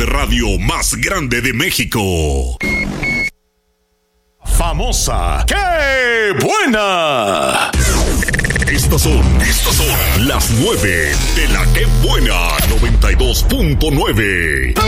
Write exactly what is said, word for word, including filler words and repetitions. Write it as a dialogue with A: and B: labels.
A: de radio más grande de México.
B: Famosa, ¡qué buena!
A: Estas son, estas son las nueve de la ¡Qué buena! noventa y dos punto nueve.